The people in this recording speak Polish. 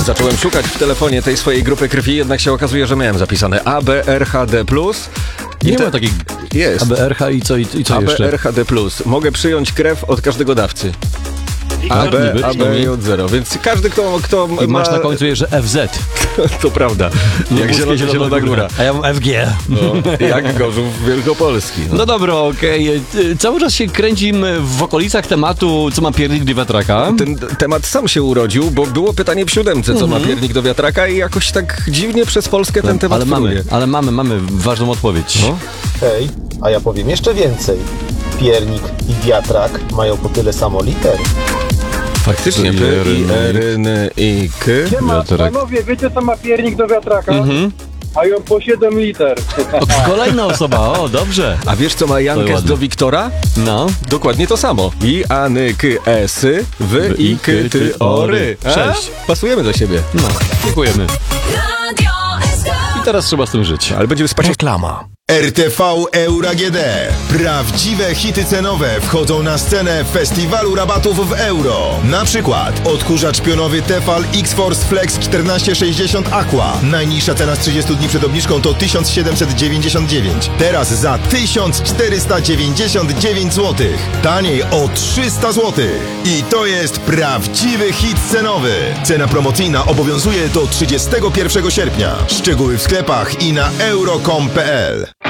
Zacząłem szukać w telefonie tej swojej grupy krwi, jednak się okazuje, że miałem zapisane ABRHD+. Nie ma takich Jest. ABRH i co jeszcze? ABRHD+. Mogę przyjąć krew od każdego dawcy. ABJ0, więc każdy, kto I masz na końcu jeszcze FZ. To prawda, jak Zielona Góra. A ja mam FG. No, jak Gorzów Wielkopolski. No dobra, okej. Cały czas się kręcimy w okolicach tematu, co ma piernik do wiatraka. Ten temat sam się urodził, bo było pytanie w 7, co ma piernik do wiatraka i jakoś tak dziwnie przez Polskę ten temat Ale mamy ważną odpowiedź. No. Hej, a ja powiem jeszcze więcej. Piernik i wiatrak mają po tyle samo liter. Faktycznie, P, I, R, N, I, K. Siema, panowie, wiecie co ma piernik do wiatraka? Mają po 7 liter. Kolejna osoba, o, dobrze. A wiesz, co ma Jankes do Wiktora? No. Dokładnie to samo. I, A, N, K, S, W, I, K, T, O, R. 6. Pasujemy do siebie. No, dziękujemy. I teraz trzeba z tym żyć. Ale będziemy spać. Reklama. RTV Euro AGD. Prawdziwe hity cenowe wchodzą na scenę festiwalu rabatów w euro. Na przykład odkurzacz pionowy Tefal X-Force Flex 1460 Aqua. Najniższa cena z 30 dni przed obniżką to 1799. Teraz za 1499 zł. Taniej o 300 zł. I to jest prawdziwy hit cenowy. Cena promocyjna obowiązuje do 31 sierpnia. Szczegóły w sklepach i na euro.com.pl.